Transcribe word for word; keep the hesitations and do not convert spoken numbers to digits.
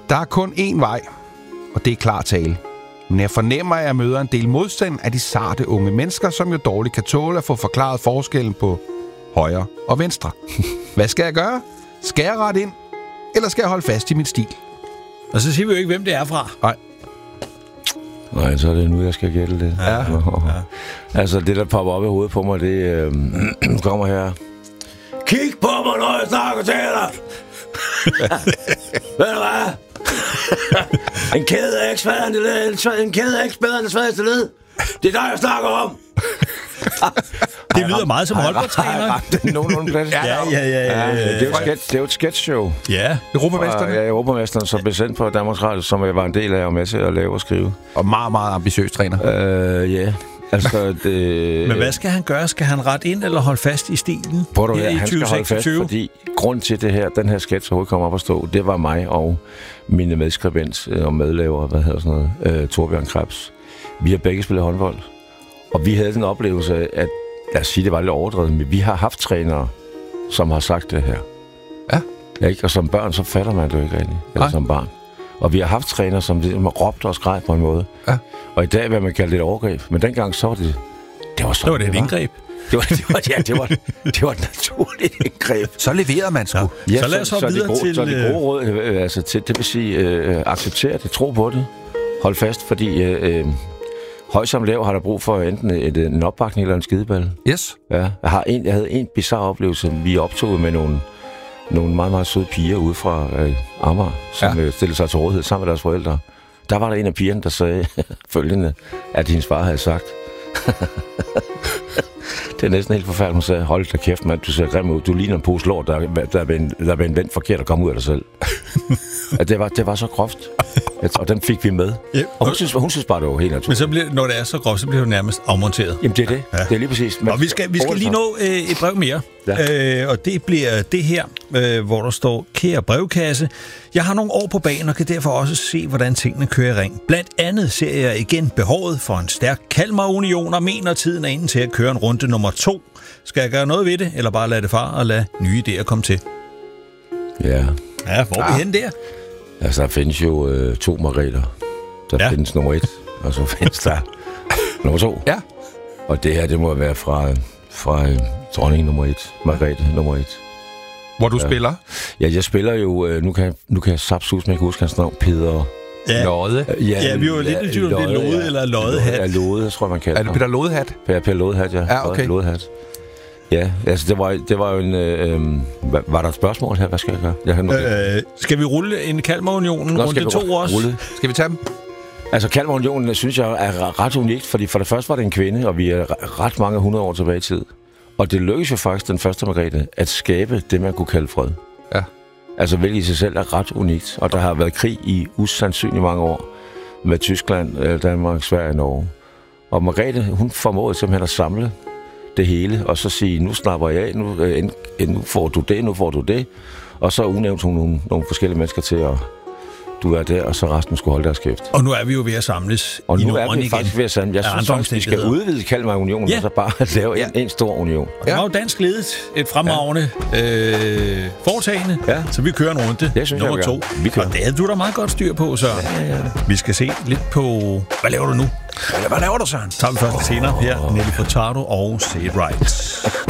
Der er kun én vej, og det er klar tale. Men jeg fornemmer, at jeg møder en del modstand af de sarte unge mennesker, som jo dårligt kan tåle at få forklaret forskellen på højre og venstre. Hvad skal jeg gøre? Skal jeg rette ind, eller skal jeg holde fast i min stil? Og så siger vi jo ikke, hvem det er fra. Nej. Nej, så er det nu, jeg skal gætte det. Ja. Ja. Altså, det, der popper op i hovedet på mig, det øh, kommer her. Kig på mig, når jeg snakker til dig! Ved du hvad? En kæde er ikke sværere end det led. En kæde er ikke bedre end det sværeste led. Det er dig, jeg snakker om. Det lyder meget som håndboldtræner. Det er nogenlunde plads. Ja, ja, ja, ja, ja. Det er jo et sketch, det er jo et sketchshow. Ja. Europamesterne. Ja, Europamesteren, som blev sendt på Danmarks Radio, som jeg var en del af og med til at lave og skrive. Og meget, meget ambitiøs træner. Øh, ja. Altså, det... Men hvad skal han gøre? Skal han rette ind eller holde fast i stilen? Prøv du, her i han skal holde fast, fordi grund til det her, den her sketch overhovedet kom op at stå, det var mig og mine medskribent og medlaver, hvad hedder sådan noget, uh, Torbjørn Krebs. Vi har begge spillet håndbold, og vi havde den oplevelse af, at, lad os sige, det var lidt overdrevet, men vi har haft trænere, som har sagt det her. Ja. Ja, ikke? Og som børn, så fatter man det jo ikke rigtig, eller som barn. Og vi har haft trænere, som ligesom råbte og skreg på en måde. Ja. Og i dag vil man kalde det et overgreb. Men dengang så var det... Det var, det var det et indgreb. Det var, det var, ja, det var, det var et naturligt indgreb. Så leverede man sgu. Ja, så lad os hoppe videre gode, til... Så det gode råd, øh, altså til, det vil sige, øh, acceptere det, tro på det, hold fast, fordi øh, øh, høj som lav har der brug for enten et, en opbakning eller en skideball. Yes. Ja, jeg, har en, jeg havde en bizarre oplevelse, vi optog med nogle, nogle meget, meget søde piger ude fra øh, Amager, som ja. øh, stillede sig til rådighed sammen med deres forældre. Der var der en af pigerne, der sagde følgende, at hendes far havde sagt. Det er næsten helt forfærdeligt. Hun sagde, hold da kæft, mand, du ser grim ud. Du ligner en pose lort, der, der er blevet vendt forkert og komme ud af dig selv. Ja, det, var, det var så groft. Og den fik vi med. Ja. Og hun synes, hun synes bare, det var helt naturligt. Men så bliver, når det er så groft, så bliver det nærmest afmonteret. Jamen, det er det. Ja. Det er lige præcis. Men, og vi skal, vi skal lige nå øh, et brev mere. Ja. Øh, og det bliver det her, øh, hvor der står, kære brevkasse, jeg har nogle år på banen og kan derfor også se, hvordan tingene kører i ring. Blandt andet ser jeg igen behovet for en stærk Kalmar-union og mener, tiden er inde til at køre en runde nummer to. Skal jeg gøre noget ved det, eller bare lade det far og lade nye idéer komme til? Ja. Ja, hvor er vi hen der? Altså, der findes jo øh, to Margrether. Der ja. findes nummer et, og så findes der nummer to. Ja. Og det her, det må være fra, fra øh, dronning nummer et. Margrethe nummer et. Hvor du ja. spiller? Ja, jeg spiller jo, øh, nu kan jeg, nu kan jeg sapsus, men jeg kan huske hans navn, Peder... Ja. Lode. Ja, ja, vi var lidt i tvivl, om det er Lode ja. eller Lodehat. Ja, Lode, tror jeg, man kalder det. Er det Peter Lodehat? Ja, Peter Lodehat, ja. Ja, okay. Lodehat. Ja, altså det var, det var jo en... Øh, var der et spørgsmål her? Hvad skal jeg gøre? Jeg har øh, skal vi rulle en Kalmar-unionen runde to også? Rulle. Skal vi tage dem? Altså Kalmar-unionen, synes jeg, er ret unikt, fordi for det første var det en kvinde, og vi er ret mange hundrede år tilbage i tid. Og det lykkedes jo faktisk, den første Margrethe, at skabe det, man kunne kalde fred. Ja. Altså hvilket i sig selv er ret unikt. Og der har været krig i usandsynligt mange år med Tyskland, Danmark, Sverige og Norge. Og Margrethe, hun formåede simpelthen at samle det hele, og så sige, nu snapper jeg af, nu, øh, nu får du det, nu får du det. Og så udnævnte hun nogle, nogle forskellige mennesker til at du er der, og så resten skulle holde deres kæft. Og nu er vi jo ved at samles og i nu Norden igen. Og nu er vi faktisk ved at samles. Jeg synes faktisk, vi skal udvide Kalmar-unionen, ja. og så bare lave ja. en, en stor union. Og det var jo dansk ledet, et fremragende ja. øh, foretagende, ja. så vi kører en runde det synes nummer jeg, to. Vi og det havde du da meget godt styr på, Søren. Ja, ja, ja. Vi skal se lidt på... Hvad laver du nu? Hvad laver du, Søren? Så tager vi først senere her, Nelly Furtado og Say It Right.